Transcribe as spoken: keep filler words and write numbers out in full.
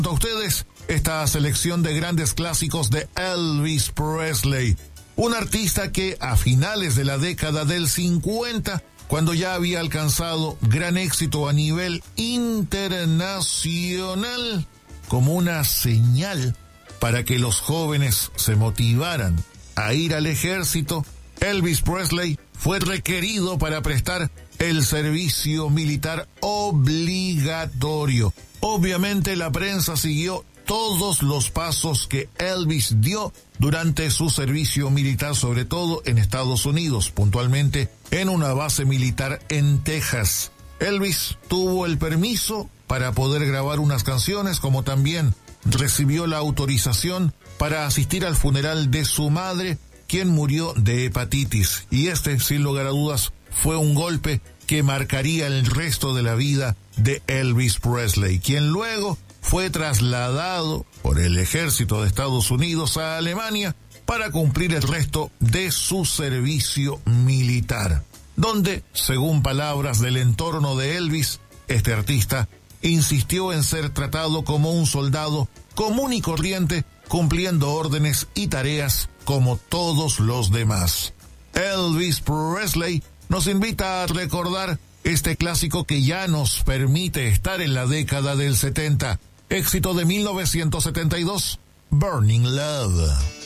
A ustedes esta selección de grandes clásicos de Elvis Presley, un artista que a finales de la década del cincuenta, cuando ya había alcanzado gran éxito a nivel internacional, como una señal para que los jóvenes se motivaran a ir al ejército, Elvis Presley fue requerido para prestar el servicio militar obligatorio. Obviamente la prensa siguió todos los pasos que Elvis dio durante su servicio militar, sobre todo en Estados Unidos, puntualmente en una base militar en Texas. Elvis tuvo el permiso para poder grabar unas canciones, como también recibió la autorización para asistir al funeral de su madre, quien murió de hepatitis. Y este, sin lugar a dudas, fue un golpe que marcaría el resto de la vida de Elvis Presley, quien luego fue trasladado por el ejército de Estados Unidos a Alemania para cumplir el resto de su servicio militar, donde, según palabras del entorno de Elvis, este artista insistió en ser tratado como un soldado común y corriente, cumpliendo órdenes y tareas como todos los demás. Elvis Presley nos invita a recordar este clásico que ya nos permite estar en la década del setenta, éxito de mil novecientos setenta y dos, Burning Love.